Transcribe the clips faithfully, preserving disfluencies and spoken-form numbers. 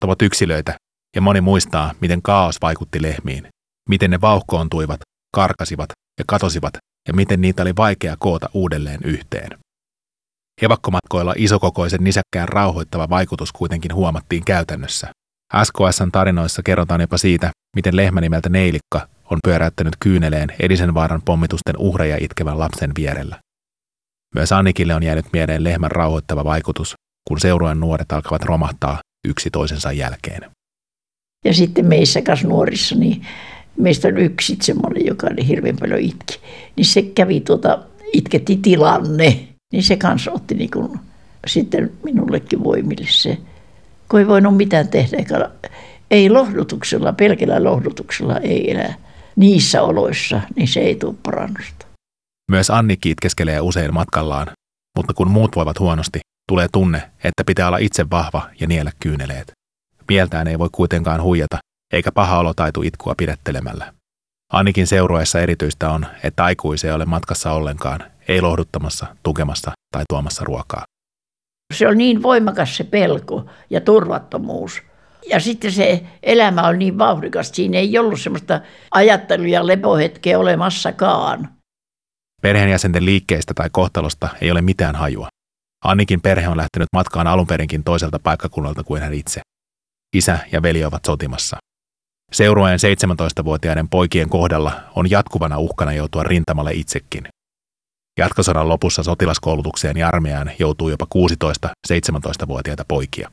ovat yksilöitä, ja moni muistaa, miten kaos vaikutti lehmiin, miten ne vauhkoontuivat, karkasivat ja katosivat, ja miten niitä oli vaikea koota uudelleen yhteen. Evakkomatkoilla isokokoisen nisäkkään rauhoittava vaikutus kuitenkin huomattiin käytännössä. S K S:n tarinoissa kerrotaan jopa siitä, miten lehmä nimeltä Neilikka on pyöräyttänyt kyyneleen Elisenvaaran pommitusten uhreja itkevän lapsen vierellä. Myös Annikille on jäänyt mieleen lehmän rauhoittava vaikutus, kun seurueen nuoret alkavat romahtaa yksi toisensa jälkeen. Ja sitten meissä kanssa nuorissa, niin meistä on yksi semmoinen, joka oli hirveän paljon itki. Niin se kävi tuota, itketti tilanne, niin se kanssa otti niin kuin, sitten minullekin voimille se. Kun ei voinut mitään tehdä, eikä, ei lohdutuksella, pelkällä lohdutuksella ei elä niissä oloissa, niin se ei tule parannusta. Myös Annikki itkeskelee usein matkallaan, mutta kun muut voivat huonosti, tulee tunne, että pitää olla itse vahva ja niellä kyyneleet. Mieltään ei voi kuitenkaan huijata, eikä paha olo taitu itkua pidättelemällä. Annikin seurueessa erityistä on, että aikuisia ei ole matkassa ollenkaan, ei lohduttamassa, tukemassa tai tuomassa ruokaa. Se on niin voimakas se pelko ja turvattomuus. Ja sitten se elämä on niin vauhdikasta, siinä ei ollut semmoista ajattelu- ja lepohetkeä olemassakaan. Perheenjäsenten liikkeistä tai kohtalosta ei ole mitään hajua. Annikin perhe on lähtenyt matkaan alunperinkin toiselta paikkakunnalta kuin hän itse. Isä ja veli ovat sotimassa. Seurueen seitsemäntoistavuotiaiden poikien kohdalla on jatkuvana uhkana joutua rintamalle itsekin. Jatkosodan lopussa sotilaskoulutukseen ja armeijaan joutuu jopa kuusitoista-seitsemäntoistavuotiaita poikia.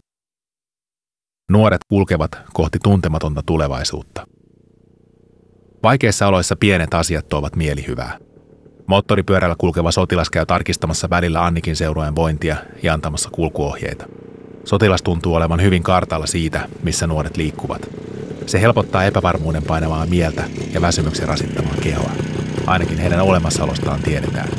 Nuoret kulkevat kohti tuntematonta tulevaisuutta. Vaikeissa oloissa pienet asiat tuovat mielihyvää. Moottoripyörällä kulkeva sotilas käy tarkistamassa välillä Annikin seurueen vointia ja antamassa kulkuohjeita. Sotilas tuntuu olevan hyvin kartalla siitä, missä nuoret liikkuvat. Se helpottaa epävarmuuden painavaa mieltä ja väsymyksen rasittamaa kehoa. Ainakin heidän olemassaolostaan tiedetään.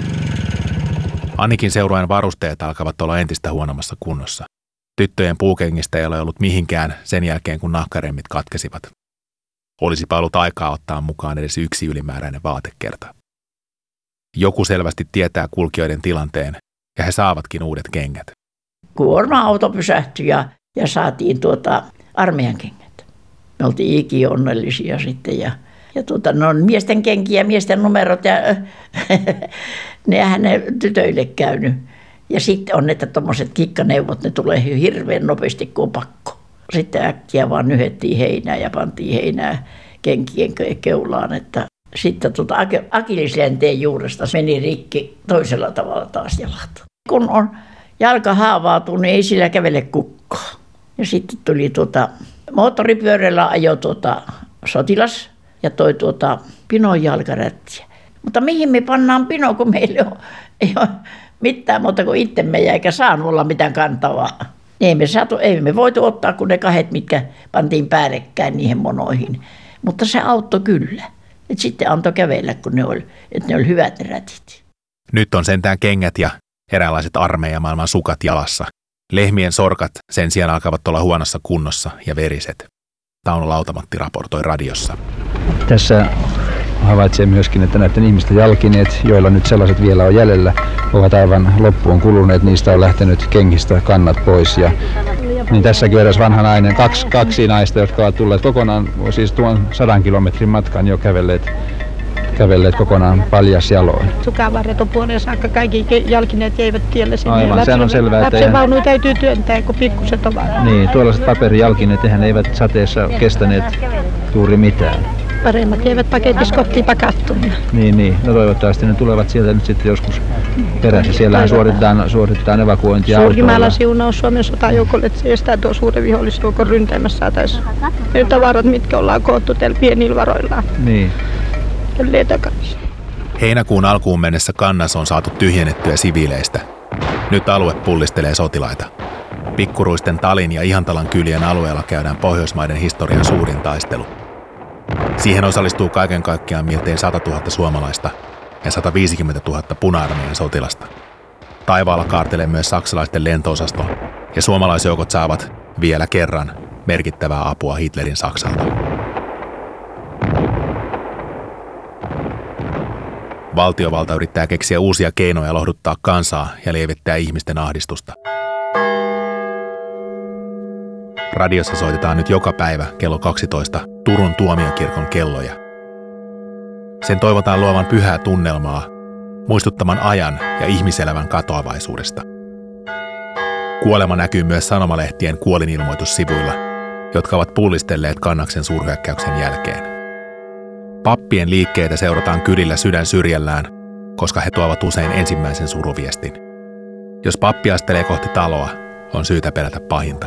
Annikin seurueen varusteet alkavat olla entistä huonommassa kunnossa. Tyttöjen puukengistä ei ole ollut mihinkään sen jälkeen, kun nahkaremmit katkesivat. Olisipa ollut aikaa ottaa mukaan edes yksi ylimääräinen vaatekerta. Joku selvästi tietää kulkijoiden tilanteen, ja he saavatkin uudet kengät. Kuorma-auto pysähtyi ja, ja saatiin tuota armeijan kengät. Me oltiin iki onnellisia sitten ja, ja tuota, ne on miesten kenkiä, miesten numerot ja nehän ne tytöille käynyt. Ja sitten on, että tuommoiset kikkaneuvot, ne tulee hirveän nopeasti kuin pakko. Sitten äkkiä vaan nyhettiin heinää ja pantiin heinää kenkien keulaan, että sitten tuota akillisjänteen juuresta meni rikki toisella tavalla taas jalat. Kun on jalka haavautunut, niin ei sillä kävele kukkaa. Ja sitten tuli tuota, moottoripyörällä ajo tuota, sotilas ja toi tuota, pinon jalkarättiä. Mutta mihin me pannaan pino, kun meillä on, ei ole mitään muuta kuin itsemme eikä saanut olla mitään kantavaa. Ei me, saatu, ei me voitu ottaa kuin ne kahdet, mitkä pantiin päällekkäin niihin monoihin. Mutta se auttoi kyllä. Et sitten antoi kävellä, kun ne oli, että ne oli hyvät ne rätit. Nyt on sentään kengät ja eräänlaiset armeijamaailman sukat jalassa. Lehmien sorkat sen sijaan alkavat olla huonossa kunnossa ja veriset. Tauno Lautamatti raportoi radiossa. Tässä havaitsee myöskin, että näiden ihmisten jalkineet, joilla nyt sellaiset vielä on jäljellä, ovat aivan loppuun kuluneet. Niistä on lähtenyt kengistä kannat pois. Ja, niin tässäkin eräs vanha nainen, kaksi, kaksi naista, jotka ovat tulleet kokonaan, siis tuon sadan kilometrin matkan jo kävelleet, kävelleet kokonaan paljas jaloin. Sukavarret on puoleen saakka, kaikki jalkineet jäivät tielle sinne. Aivan, lapsen, sehän on selvää, että lapsen vaunuja täytyy työntää, kun pikkuset ovat. Niin, tuollaiset paperijalkineet, eihän eivät sateessa kestäneet juuri mitään. Paremmat jäivät paketissa kotiin pakattuna. Niin, niin. No toivottavasti ne tulevat sieltä nyt sitten joskus perässä. Siellähän suoritetaan, suoritetaan evakuointia autoilla. Suuri siunaus Suomen sotajoukolle, että se estää tuo suuren vihollisjoukon ryntäimässä saataisiin ne tavarat, mitkä ollaan koottu tällä pienillä varoillaan. Niin. Heinäkuun alkuun mennessä Kannas on saatu tyhjennettyä siviileistä. Nyt alue pullistelee sotilaita. Pikkuruisten Talin ja Ihantalan kylien alueella käydään Pohjoismaiden historian suurin taistelu. Siihen osallistuu kaiken kaikkiaan miltei satatuhatta suomalaista ja sataviisikymmentätuhatta puna-armeijan sotilasta. Taivaalla kaartelee myös saksalaisten lento-osasto ja suomalaisjoukot saavat vielä kerran merkittävää apua Hitlerin Saksalta. Valtiovalta yrittää keksiä uusia keinoja lohduttaa kansaa ja lievittää ihmisten ahdistusta. Radiossa soitetaan nyt joka päivä kello kaksitoista Turun tuomiokirkon kelloja. Sen toivotaan luovan pyhää tunnelmaa, muistuttaman ajan ja ihmiselämän katoavaisuudesta. Kuolema näkyy myös sanomalehtien kuolinilmoitussivuilla, jotka ovat pullistelleet Kannaksen suurhyökkäyksen jälkeen. Pappien liikkeitä seurataan kylillä sydän syrjällään, koska he tuovat usein ensimmäisen suruviestin. Jos pappi astelee kohti taloa, on syytä pelätä pahinta.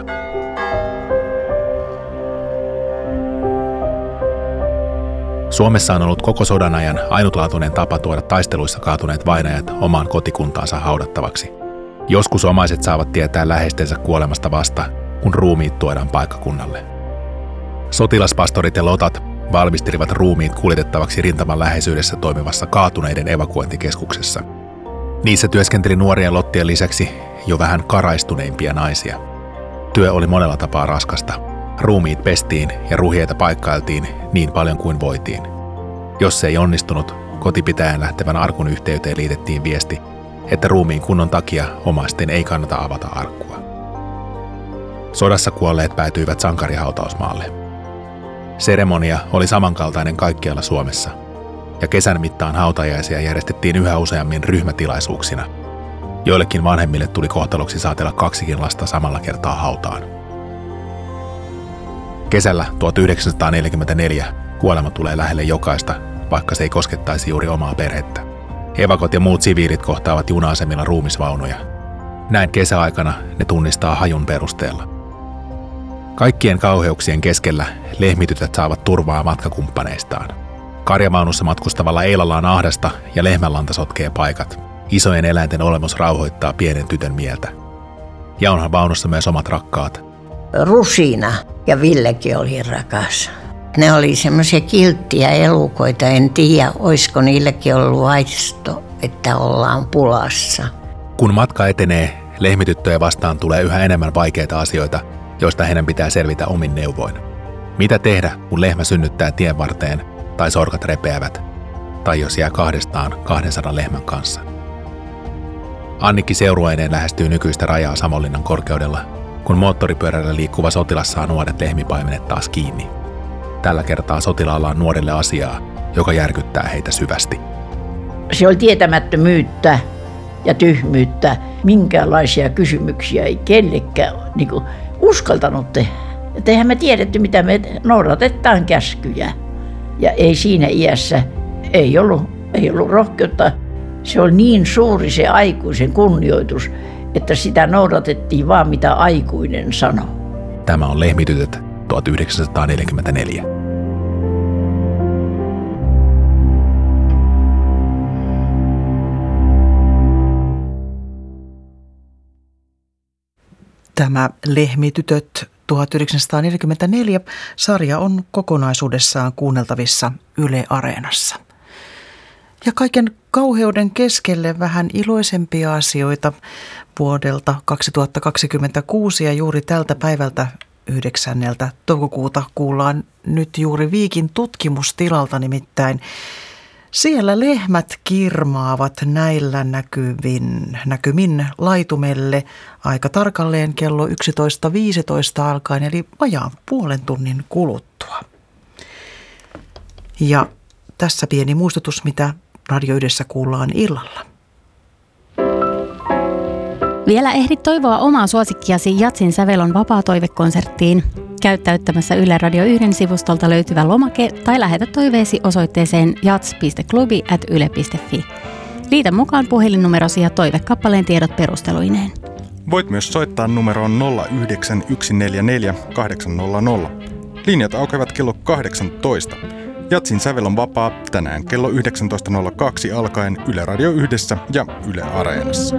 Suomessa on ollut koko sodan ajan ainutlaatuinen tapa tuoda taisteluissa kaatuneet vainajat omaan kotikuntaansa haudattavaksi. Joskus omaiset saavat tietää läheistensä kuolemasta vasta, kun ruumiit tuodaan paikkakunnalle. Sotilaspastorit ja lotat valmistelivat ruumiit kuljetettavaksi rintaman läheisyydessä toimivassa kaatuneiden evakuointikeskuksessa. Niissä työskenteli nuorien lottien lisäksi jo vähän karaistuneimpia naisia. Työ oli monella tapaa raskasta. Ruumiit pestiin ja ruhjeita paikkailtiin niin paljon kuin voitiin. Jos se ei onnistunut, kotipitäjän lähtevän arkun yhteyteen liitettiin viesti, että ruumiin kunnon takia omaisten ei kannata avata arkkua. Sodassa kuolleet päätyivät sankarihautausmaalle. Seremonia oli samankaltainen kaikkialla Suomessa, ja kesän mittaan hautajaisia järjestettiin yhä useammin ryhmätilaisuuksina. Joillekin vanhemmille tuli kohtaloksi saatella kaksikin lasta samalla kertaa hautaan. Kesällä tuhatyhdeksänsataaneljäkymmentäneljä kuolema tulee lähelle jokaista, vaikka se ei koskettaisi juuri omaa perhettä. Evakot ja muut siviilit kohtaavat juna-asemilla ruumisvaunuja. Näin kesäaikana ne tunnistaa hajun perusteella. Kaikkien kauheuksien keskellä lehmitytöt saavat turvaa matkakumppaneistaan. Karjavaunussa matkustavalla Eilalla on ahdasta ja lehmänlanta sotkee paikat. Isojen eläinten olemus rauhoittaa pienen tytön mieltä. Ja onhan vaunussa myös omat rakkaat. Rusina ja Villekin oli rakas. Ne oli semmoisia kilttiä elukoita. En tiedä, olisiko niillekin ollut aisto, että ollaan pulassa. Kun matka etenee, lehmityttöjä vastaan tulee yhä enemmän vaikeita asioita, joista heidän pitää selvitä omin neuvoin. Mitä tehdä, kun lehmä synnyttää tien varteen tai sorkat repeävät, tai jos jää kahdestaan kahdensadan lehmän kanssa? Annikki seurueineen lähestyy nykyistä rajaa Savonlinnan korkeudella, kun moottoripyörällä liikkuva sotilas saa nuoret lehmipaimenet taas kiinni. Tällä kertaa sotilaalla on nuorille asiaa, joka järkyttää heitä syvästi. Se oli tietämättömyyttä ja tyhmyyttä. Minkäänlaisia kysymyksiä ei kellekään niin kuin uskaltanut tehdä. Et eihän me tiedetty, mitä me noudatetaan käskyjä. Ja ei siinä iässä, ei ollut, ei ollut rohkeutta. Se oli niin suuri se aikuisen kunnioitus, että sitä noudatettiin vaan mitä aikuinen sanoi. Tämä on Lehmitytöt tuhatyhdeksänsataaneljäkymmentäneljä. Tämä Lehmitytöt tuhatyhdeksänsataaneljäkymmentäneljä sarja on kokonaisuudessaan kuunneltavissa Yle Areenassa. Ja kaiken kauheuden keskelle vähän iloisempia asioita vuodelta kaksituhattakaksikymmentäkuusi ja juuri tältä päivältä yhdeksänneltä toukokuuta kuullaan nyt juuri Viikin tutkimustilalta, nimittäin siellä lehmät kirmaavat näillä näkyvin, näkymin laitumelle aika tarkalleen kello yksitoista viisitoista alkaen, eli vajaan puolen tunnin kuluttua. Ja tässä pieni muistutus, mitä Radio Yhdessä kuullaan illalla. Vielä ehdit toivoa omaa suosikkiasi Jatsin Sävelon vapaa-toivekonserttiin. Käyttäyttämässä Yle Radio yhden sivustolta löytyvä lomake tai lähetä toiveesi osoitteeseen jats piste klubi ät yle piste fi. Liitä mukaan puhelinnumerosi ja toivekappaleen tiedot perusteluineen. Voit myös soittaa numeroon nolla yhdeksän yksi neljä neljä kahdeksan nolla nolla. Linjat aukeavat kello kahdeksantoista. Jatsin sävel on vapaa tänään kello yhdeksäntoista nolla kaksi alkaen Yle Radio Yhdessä ja Yle Areenassa.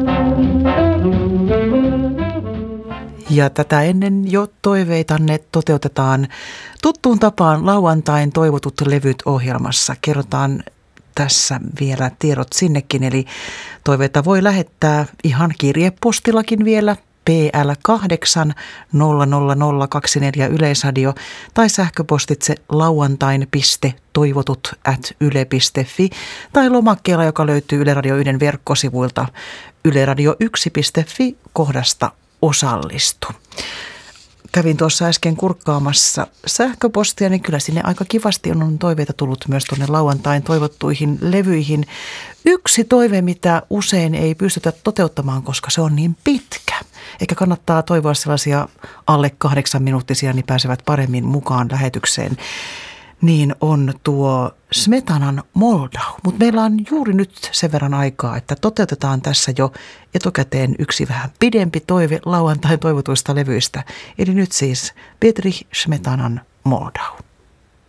Ja tätä ennen jo toiveitanne toteutetaan tuttuun tapaan lauantain toivotut levyt ohjelmassa. Kerrotaan tässä vielä tiedot sinnekin, eli toiveita voi lähettää ihan kirjepostillakin vielä P L kahdeksan nolla nolla nolla kaksikymmentäneljä Yleisradio tai sähköpostitse lauantain piste toivotut ät yle piste fi tai lomakkeella, joka löytyy Yle Radio yhden verkkosivuilta yleradio yksi piste fi kohdasta osallistu. kävin tuossa äsken kurkkaamassa sähköpostia, niin kyllä sinne aika kivasti on toiveita tullut myös tuonne lauantain toivottuihin levyihin. Yksi toive, mitä usein ei pystytä toteuttamaan, koska se on niin pitkä. Eikä kannattaa toivoa sellaisia alle kahdeksan minuuttisia, niin pääsevät paremmin mukaan lähetykseen. Niin on tuo Smetanan Moldau. Mutta meillä on juuri nyt sen verran aikaa, että toteutetaan tässä jo etukäteen yksi vähän pidempi toive lauantain toivotuista levyistä. Eli nyt siis Petri Smetanan Moldau.